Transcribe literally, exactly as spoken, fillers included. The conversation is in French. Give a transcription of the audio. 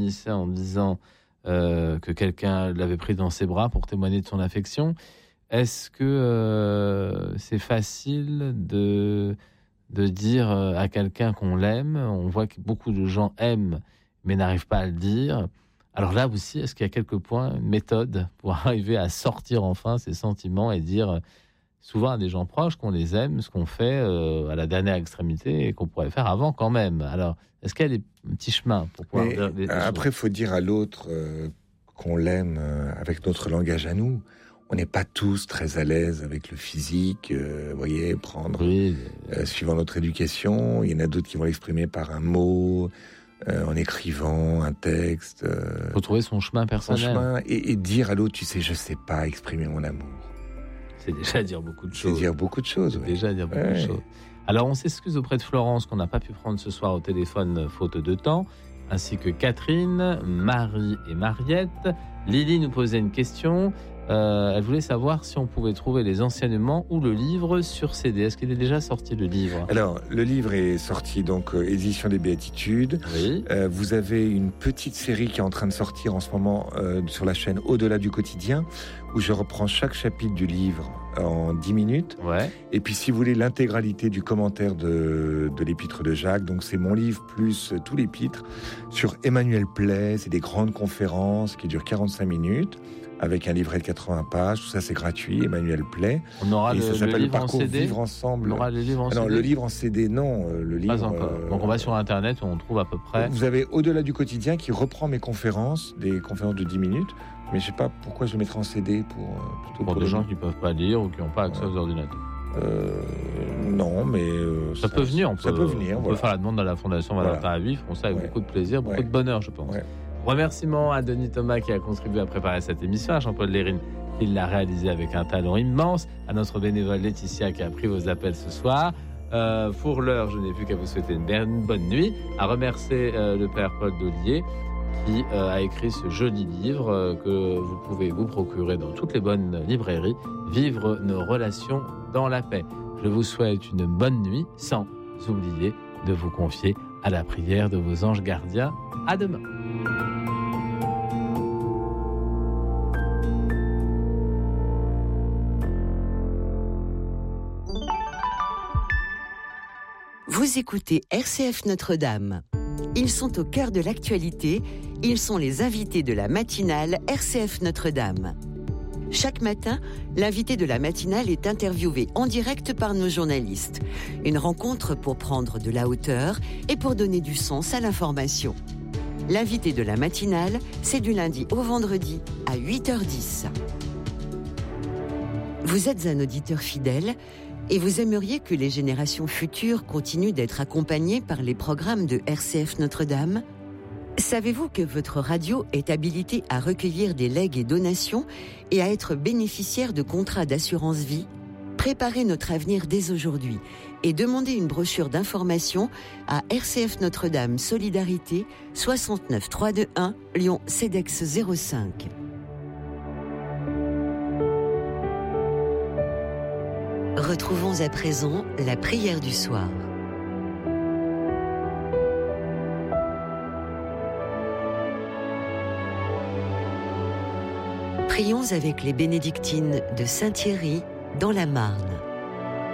en disant euh, que quelqu'un l'avait pris dans ses bras pour témoigner de son affection. Est-ce que euh, c'est facile de, de dire à quelqu'un qu'on l'aime? On voit que beaucoup de gens aiment, mais n'arrivent pas à le dire. Alors là aussi, est-ce qu'il y a quelques points, une méthode pour arriver à sortir enfin ces sentiments et dire souvent à des gens proches qu'on les aime, ce qu'on fait euh, à la dernière extrémité et qu'on pourrait faire avant quand même? Alors, est-ce qu'il y a des petits chemins pour pouvoir mais dire des, des après, il faut dire à l'autre euh, qu'on l'aime euh, avec notre langage à nous. On n'est pas tous très à l'aise avec le physique, euh, vous voyez, prendre, oui, euh, suivant notre éducation. Il y en a d'autres qui vont l'exprimer par un mot, euh, en écrivant un texte. Euh, faut trouver son chemin personnel. Son chemin et, et dire à l'autre, tu sais, je sais pas exprimer mon amour. C'est déjà dire beaucoup de choses. C'est dire beaucoup de choses. C'est ouais. déjà dire beaucoup ouais. de choses. Alors, on s'excuse auprès de Florence qu'on n'a pas pu prendre ce soir au téléphone faute de temps, ainsi que Catherine, Marie et Mariette. Lily nous posait une question. Euh, elle voulait savoir si on pouvait trouver les enseignements ou le livre sur C D. Est-ce qu'il est déjà sorti, le livre? Alors, le livre est sorti, donc, euh, édition des Béatitudes. Oui. Euh, vous avez une petite série qui est en train de sortir en ce moment euh, sur la chaîne Au-delà du quotidien, où je reprends chaque chapitre du livre en dix minutes. Ouais. Et puis, si vous voulez l'intégralité du commentaire de, de l'épître de Jacques, donc c'est mon livre plus tout l'épître, sur Emmanuel Play, c'est des grandes conférences qui durent quarante-cinq minutes, avec un livret de quatre-vingts pages, tout ça c'est gratuit, Emmanuel Play. On aura et le, ça s'appelle le livre le parcours en C D. Vivre ensemble. On aura le livre en Alors, C D. le livre en C D, non. Le livre, Pas encore. euh, Donc on va sur Internet où on trouve à peu près. Vous avez Au-delà du quotidien qui reprend mes conférences, des conférences de dix minutes. Mais je sais pas pourquoi je le mettrais en C D pour euh, plutôt Pour pour des le- gens qui ne peuvent pas lire ou qui n'ont pas accès Ouais. aux ordinateurs. Euh, non, mais euh, Ça, peut venir. On ça peut, peut venir. On voilà. peut faire la demande à la Fondation Valentin Voilà. à vivre. On sait avec Ouais. beaucoup de plaisir, beaucoup Ouais. de bonheur, je pense. Ouais. Remerciements à Denis Thomas qui a contribué à préparer cette émission, à Jean-Paul Lérine qui l'a réalisé avec un talent immense, à notre bénévole Laetitia qui a pris vos appels ce soir. Euh, pour l'heure, je n'ai plus qu'à vous souhaiter une bonne, bonne nuit, à remercier euh, le père Paul Dollier qui euh, a écrit ce joli livre euh, que vous pouvez vous procurer dans toutes les bonnes librairies, Vivre nos relations dans la paix. Je vous souhaite une bonne nuit sans oublier de vous confier à la prière de vos anges gardiens. À demain. Vous écoutez R C F Notre-Dame. Ils sont au cœur de l'actualité. Ils sont les invités de la matinale R C F Notre-Dame. Chaque matin, l'invité de la matinale est interviewé en direct par nos journalistes. Une rencontre pour prendre de la hauteur et pour donner du sens à l'information. L'invité de la matinale, c'est du lundi au vendredi à huit heures dix. Vous êtes un auditeur fidèle et vous aimeriez que les générations futures continuent d'être accompagnées par les programmes de R C F Notre-Dame ? Savez-vous que votre radio est habilitée à recueillir des legs et donations et à être bénéficiaire de contrats d'assurance vie ? Préparez notre avenir dès aujourd'hui et demandez une brochure d'information à R C F Notre-Dame Solidarité soixante-neuf trois deux un Lyon CEDEX zéro cinq. Retrouvons à présent la prière du soir. Prions avec les bénédictines de Saint-Thierry dans la Marne.